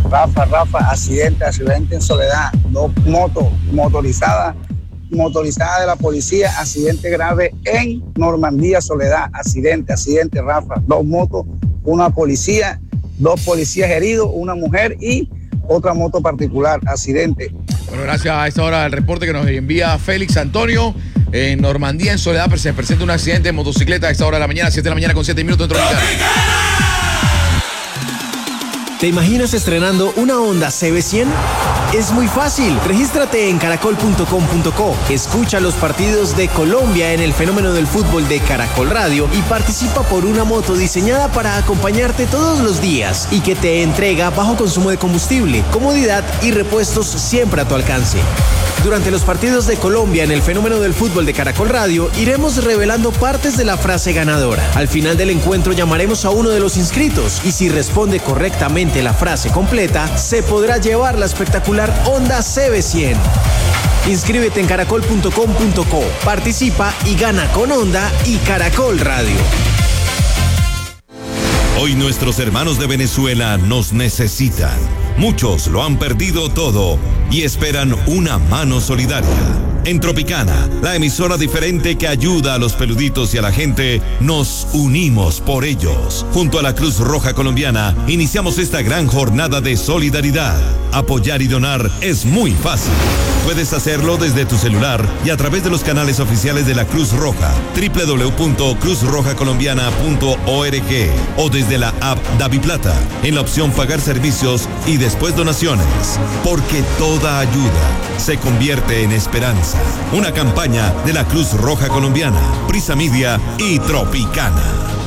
Rafa, accidente en Soledad, 2 motos motorizadas de la policía, accidente grave en Normandía, Soledad, accidente, Rafa, 2 motos, una policía, 2 policías heridos, una mujer y otra moto particular, accidente. Bueno, gracias a esta hora del reporte que nos envía Félix Antonio. En Normandía, en Soledad, se presenta un accidente de motocicleta a esta hora de la mañana, 7 de la mañana con 7 minutos en Tropicana. ¿Te imaginas estrenando una Honda CB100? Es muy fácil. Regístrate en caracol.com.co. Escucha los partidos de Colombia en el fenómeno del fútbol de Caracol Radio y participa por una moto diseñada para acompañarte todos los días y que te entrega bajo consumo de combustible, comodidad y repuestos siempre a tu alcance. Durante los partidos de Colombia en el fenómeno del fútbol de Caracol Radio, iremos revelando partes de la frase ganadora. Al final del encuentro llamaremos a uno de los inscritos y si responde correctamente la frase completa, se podrá llevar la espectacular Honda CB100. Inscríbete en caracol.com.co, participa y gana con Honda y Caracol Radio. Hoy nuestros hermanos de Venezuela nos necesitan. Muchos lo han perdido todo y esperan una mano solidaria. En Tropicana, la emisora diferente que ayuda a los peluditos y a la gente, nos unimos por ellos. Junto a la Cruz Roja Colombiana, iniciamos esta gran jornada de solidaridad. Apoyar y donar es muy fácil. Puedes hacerlo desde tu celular y a través de los canales oficiales de la Cruz Roja, www.cruzrojacolombiana.org o desde la app DaviPlata, en la opción Pagar servicios y después donaciones. Porque toda ayuda se convierte en esperanza. Una campaña de la Cruz Roja Colombiana, Prisa Media y Tropicana.